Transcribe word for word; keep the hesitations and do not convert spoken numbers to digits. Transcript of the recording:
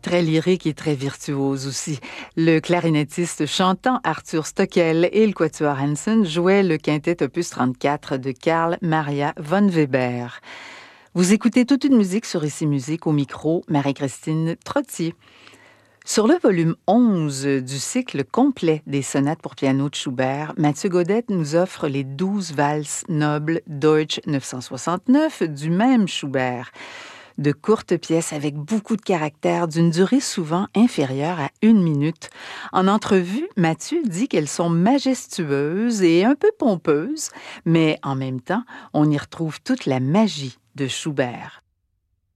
Très lyrique et très virtuose aussi. Le clarinettiste chantant Arthur Stockel et le quatuor Hansen jouaient le quintet opus trente-quatre de Carl Maria von Weber. Vous écoutez toute une musique sur Ici Musique au micro, Marie-Christine Trottier. Sur le volume onze du cycle complet des sonates pour piano de Schubert, Mathieu Gaudette nous offre les douze valses nobles Deutsch neuf cent soixante-neuf du même Schubert. De courtes pièces avec beaucoup de caractère, d'une durée souvent inférieure à une minute. En entrevue, Mathieu dit qu'elles sont majestueuses et un peu pompeuses, mais en même temps, on y retrouve toute la magie de Schubert.